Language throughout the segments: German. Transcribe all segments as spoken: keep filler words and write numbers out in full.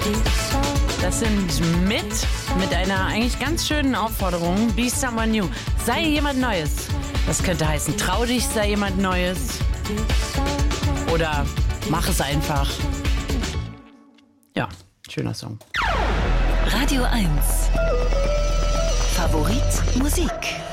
Das sind mit, mit einer eigentlich ganz schönen Aufforderung, be someone new. Sei jemand Neues. Das könnte heißen, trau dich, sei jemand Neues. Oder mach es einfach. Ja, schöner Song. Radio eins. Favorit Musik.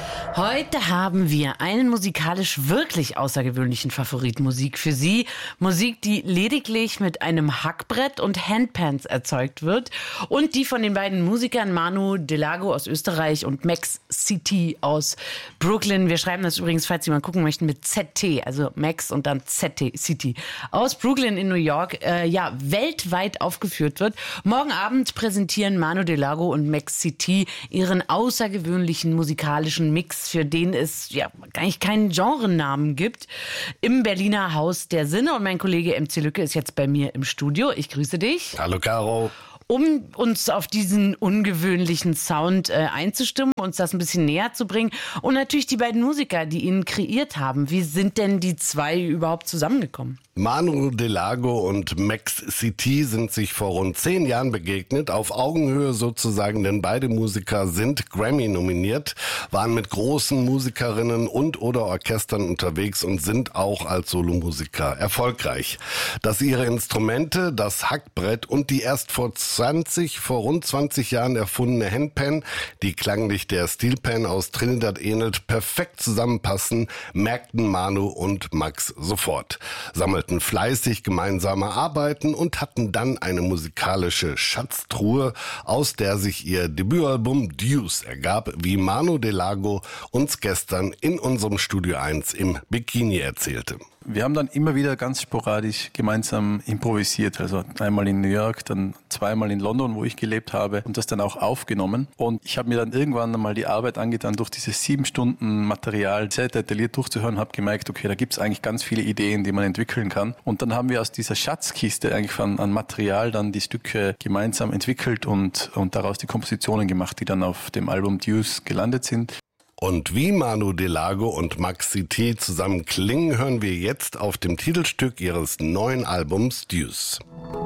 Heute haben wir einen musikalisch wirklich außergewöhnlichen Favorit Musik für Sie. Musik, die lediglich mit einem Hackbrett und Handpans erzeugt wird und die von den beiden Musikern Manu Delago aus Österreich und Max C T aus Brooklyn. Wir schreiben das übrigens, falls Sie mal gucken möchten, mit Z T, also Max und dann Z T, C T, aus Brooklyn in New York, äh, ja, weltweit aufgeführt wird. Morgen Abend präsentieren Manu Delago und Max C T ihren außergewöhnlichen musikalischen Mix, für den es ja eigentlich keinen Genrenamen gibt, im Berliner Haus der Sinne. Und mein Kollege M C Lücke ist jetzt bei mir im Studio. Ich grüße dich. Hallo Caro. Um uns auf diesen ungewöhnlichen Sound äh, einzustimmen, uns das ein bisschen näher zu bringen. Und natürlich die beiden Musiker, die ihn kreiert haben. Wie sind denn die zwei überhaupt zusammengekommen? Manu Delago und Max C T sind sich vor rund zehn Jahren begegnet, auf Augenhöhe sozusagen, denn beide Musiker sind Grammy nominiert, waren mit großen Musikerinnen und oder Orchestern unterwegs und sind auch als Solomusiker erfolgreich. Dass ihre Instrumente, das Hackbrett und die erst vor zwanzig, vor rund zwanzig Jahren erfundene Handpan, die klanglich der Steelpan aus Trinidad ähnelt, perfekt zusammenpassen, merkten Manu und Max sofort. Sammelten fleißig gemeinsame Arbeiten und hatten dann eine musikalische Schatztruhe, aus der sich ihr Debütalbum Deuce ergab, wie Manu Delago uns gestern in unserem Studio eins im Bikini erzählte. Wir haben dann immer wieder ganz sporadisch gemeinsam improvisiert, also einmal in New York, dann zweimal in London, wo ich gelebt habe, und das dann auch aufgenommen. Und ich habe mir dann irgendwann einmal die Arbeit angetan, durch dieses sieben Stunden Material sehr detailliert durchzuhören, habe gemerkt, okay, da gibt es eigentlich ganz viele Ideen, die man entwickeln kann. Und dann haben wir aus dieser Schatzkiste eigentlich an, an Material dann die Stücke gemeinsam entwickelt und, und daraus die Kompositionen gemacht, die dann auf dem Album Deuce gelandet sind. Und wie Manu Delago und Max C T zusammen klingen, hören wir jetzt auf dem Titelstück ihres neuen Albums Deuce.